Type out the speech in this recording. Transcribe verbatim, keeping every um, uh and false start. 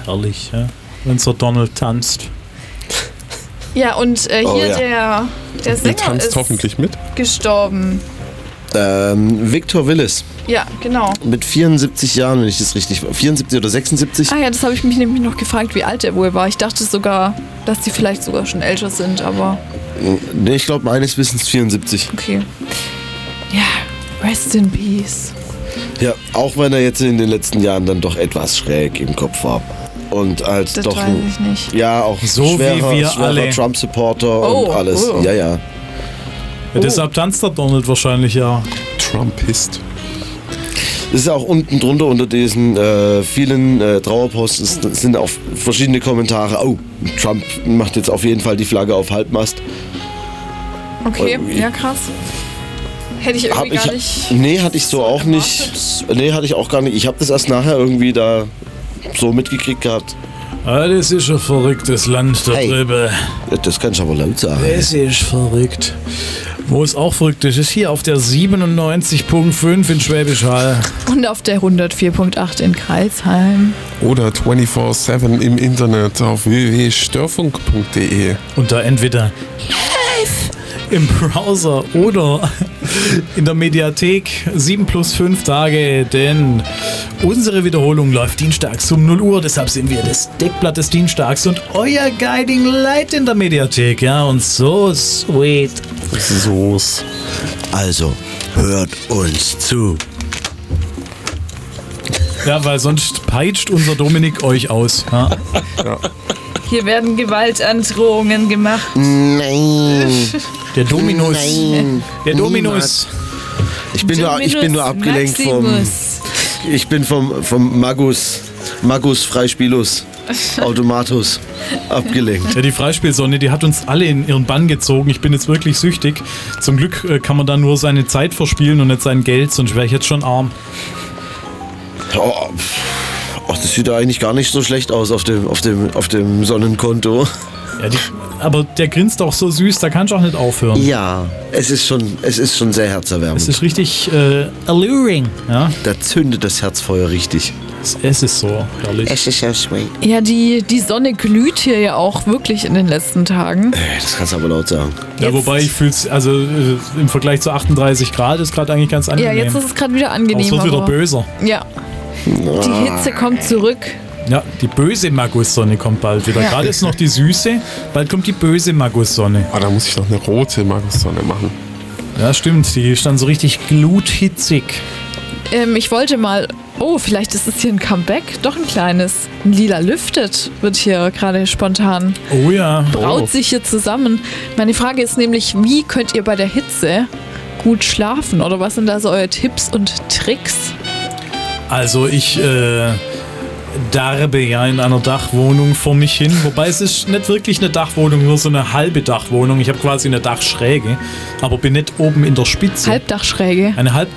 herrlich, ja? Wenn so Donald tanzt. Ja, und äh, hier Oh, ja. der, der Ihr Sänger tanzt ist hoffentlich mit. gestorben. Ähm, Victor Willis. Ja, genau. Mit vierundsiebzig Jahren, wenn ich das richtig... vierundsiebzig oder sechsundsiebzig? Ah ja, das habe ich mich nämlich noch gefragt, wie alt er wohl war. Ich dachte sogar, dass die vielleicht sogar schon älter sind, aber Nee, ich glaube, meines Wissens vierundsiebzig. okay. Ja, rest in peace. Ja, auch wenn er jetzt in den letzten Jahren dann doch etwas schräg im Kopf war. Und als Das doch weiß ein, ich nicht. ja, auch So wie schwerer, wir schwerer alle. Trump-Supporter Oh, und alles. oh. Ja, ja. Ja, deshalb tanzt der Donald wahrscheinlich, ja. Trumpist. Das ist ja auch unten drunter unter diesen äh, vielen äh, Trauerposts sind auch verschiedene Kommentare. Oh, Trump macht jetzt auf jeden Fall die Flagge auf Halbmast. Okay, Äh, ja krass. Hätte ich Hab irgendwie ich, gar nicht. nee, hatte ich so auch erwartet. nicht. Nee, hatte ich auch gar nicht. Ich habe das erst nachher irgendwie da so mitgekriegt gehabt. Ah, das ist ein verrücktes Land da Hey. drüben. Ja, das kann ich aber laut sagen. Es ist verrückt. Wo es auch verrückt ist, ist hier auf der siebenundneunzig Komma fünf in Schwäbisch Hall. Und auf der hundertvier Komma acht in Kreilsheim. Oder vierundzwanzig sieben im Internet auf w w w punkt störfunk punkt d e. Und da entweder live im Browser oder in der Mediathek sieben plus fünf Tage, denn unsere Wiederholung läuft dienstags um null Uhr, deshalb sind wir das Deckblatt des Dienstags und euer Guiding Light in der Mediathek, ja, und so sweet. So's. Also, hört uns zu. Ja, weil sonst peitscht unser Dominik euch aus. Ja. Hier werden Gewaltandrohungen gemacht. Nein. Der Dominus. Nein. Der Dominus. Ich bin, nur, ich bin nur abgelenkt vom. Maximus. Ich bin vom, vom Magus. Magus Freispielus. Automatus. Abgelenkt. Ja, die Freispielsonne, die hat uns alle in ihren Bann gezogen. Ich bin jetzt wirklich süchtig. Zum Glück äh, kann man da nur seine Zeit verspielen und nicht sein Geld, sonst wäre ich jetzt schon arm. Oh, pff. Ach, das sieht ja eigentlich gar nicht so schlecht aus auf dem, auf dem, auf dem Sonnenkonto. Ja, die, aber der grinst auch so süß, da kannst du auch nicht aufhören. Ja, es ist schon, es ist schon sehr herzerwärmend. Es ist richtig äh, alluring. Ja? Da zündet das Herzfeuer richtig. Es, es ist so herrlich. Es ist ja sweet. Ja, die, die Sonne glüht hier ja auch wirklich in den letzten Tagen. Das kannst du aber laut sagen. Ja, wobei ich fühle es, also äh, im Vergleich zu achtunddreißig Grad ist gerade eigentlich ganz Ja, angenehm. jetzt ist es gerade wieder aber angenehm. es wird wieder aber- böser. Ja. Die Hitze kommt zurück. Ja, die böse Magussonne kommt bald wieder. Ja. Gerade ist noch die süße, bald kommt die böse Magussonne. Ah, da muss ich noch eine rote Magussonne machen. Ja, stimmt, die ist dann so richtig gluthitzig. Ähm, ich wollte mal. Oh, vielleicht ist es hier ein Comeback. Doch ein kleines. Ein Lila Lüftet wird hier gerade spontan. Oh ja. Braut Oh. sich hier zusammen. Meine Frage ist nämlich, wie könnt ihr bei der Hitze gut schlafen? Oder was sind da so eure Tipps und Tricks? Also ich äh, darbe ja in einer Dachwohnung vor mich hin. Wobei es ist nicht wirklich eine Dachwohnung, nur so eine halbe Dachwohnung. Ich habe quasi eine Dachschräge, aber bin nicht oben in der Spitze. Halbdachschräge. Eine Halb